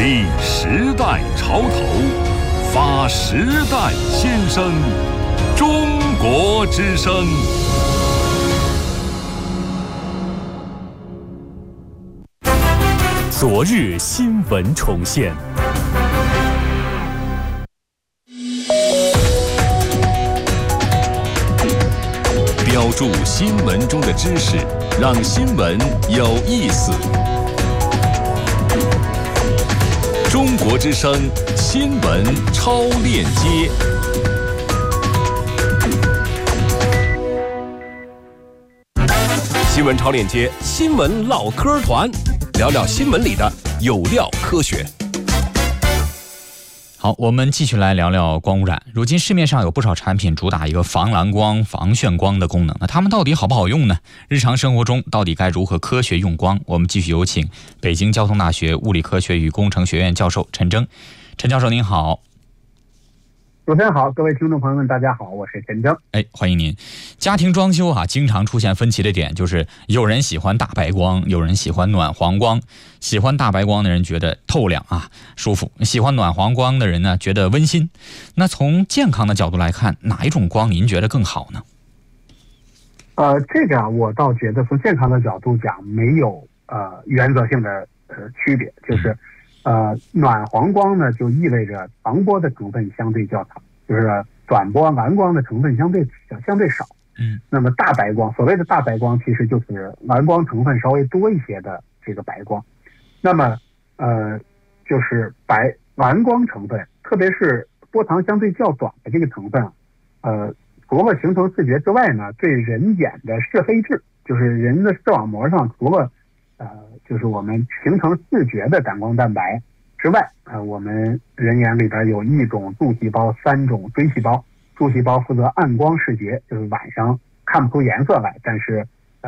立时代潮头，发时代先声，中国之声。昨日新闻重现，标注新闻中的知识，让新闻有意思。中国之声新闻超链接。新闻超链接，新闻唠嗑团，聊聊新闻里的有料科学。 好，我们继续来聊聊光污染。如今市面上有不少产品主打一个防蓝光、防眩光的功能，那它们到底好不好用呢？日常生活中到底该如何科学用光？我们继续有请北京交通大学物理科学与工程学院教授陈征。陈教授您好。 主持人好，各位听众朋友们大家好，我是陈征。 欢迎您。家庭装修经常出现分歧的点就是有人喜欢大白光，有人喜欢暖黄光。喜欢大白光的人觉得透亮舒服，喜欢暖黄光的人呢觉得温馨。那从健康的角度来看，哪一种光您觉得更好呢？ 这个我倒觉得从健康的角度讲没有原则性的区别，就是暖黄光呢就意味着长波的成分相对较长，就是短波蓝光的成分相对少。那么大白光，所谓的大白光其实就是蓝光成分稍微多一些的这个白光。那么就是蓝光成分，特别是波长相对较短的这个成分除了形成视觉之外呢，对人眼的视黑质，就是人的视网膜上除了就是我们形成视觉的感光蛋白之外，我们人眼里边有1种柱细胞，3种锥细胞。柱细胞负责暗光视觉，就是晚上看不出颜色来，但是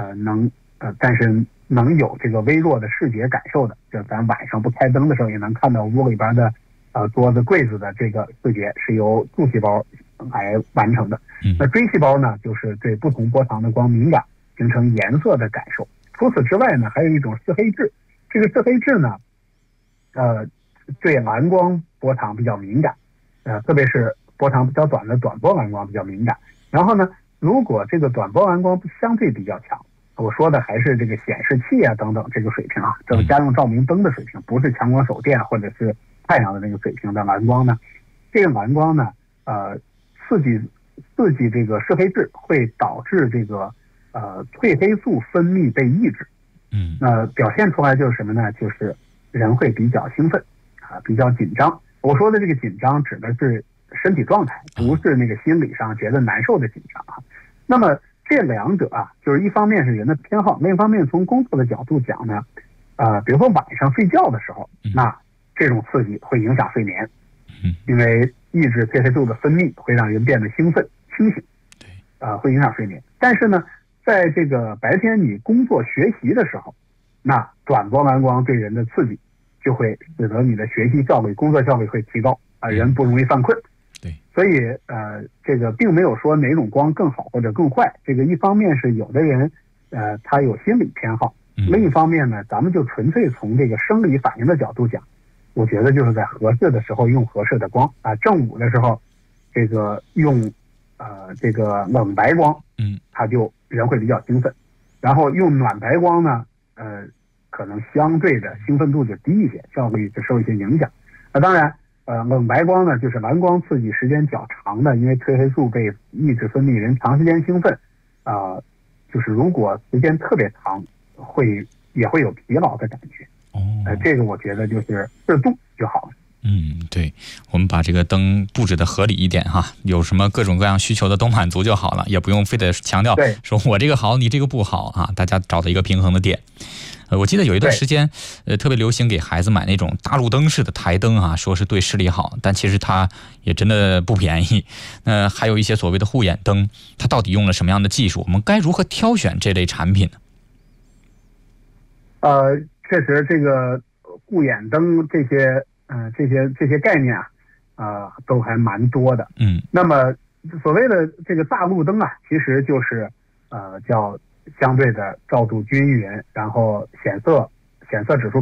能有这个微弱的视觉感受的，就咱晚上不开灯的时候也能看到屋里边的桌子柜子的这个视觉是由柱细胞来完成的。那锥细胞呢，就是对不同波长的光敏感，形成颜色的感受。除此之外呢，还有一种视黑质，这个视黑质呢对蓝光波长比较敏感，特别是波长比较短的短波蓝光比较敏感。然后呢，如果这个短波蓝光相对比较强，我说的还是这个显示器等等这个水平这个家用照明灯的水平，不是强光手电或者是太阳的那个水平的蓝光呢，这个蓝光呢刺激这个视黑质会导致这个褪黑素分泌被抑制。表现出来就是什么呢？就是人会比较兴奋比较紧张。我说的这个紧张指的是身体状态，不是那个心理上觉得难受的紧张那么这两者就是一方面是人的偏好，另一方面从工作的角度讲呢，比如说晚上睡觉的时候，那这种刺激会影响睡眠，因为抑制褪黑素的分泌会让人变得兴奋清醒，会影响睡眠。但是呢，在这个白天你工作学习的时候，那短波蓝光对人的刺激就会使得你的学习效率、工作效率会提高人不容易犯困。所以这个并没有说哪种光更好或者更坏，这个一方面是有的人他有心理偏好，另一方面呢，咱们就纯粹从这个生理反应的角度讲，我觉得就是在合适的时候用合适的光正午的时候这个用这个冷白光，它就人会比较兴奋，然后用暖白光呢可能相对的兴奋度就低一些，效率就受一些影响。当然冷白光呢，就是蓝光刺激时间较长的，因为褪黑素被抑制分泌，人长时间兴奋就是如果时间特别长也会有疲劳的感觉。这个我觉得就是适度就好了。 对，我们把这个灯布置的合理一点有什么各种各样需求的都满足就好了，也不用非得强调说我这个好你这个不好大家找到一个平衡的点。我记得有一段时间特别流行给孩子买那种大路灯式的台灯说是对视力好，但其实它也真的不便宜。还有一些所谓的护眼灯，它到底用了什么样的技术？我们该如何挑选这类产品呢？ 确实这个护眼灯这些概念都还蛮多的。那么所谓的这个大路灯其实就是叫相对的照度均匀，然后显色指数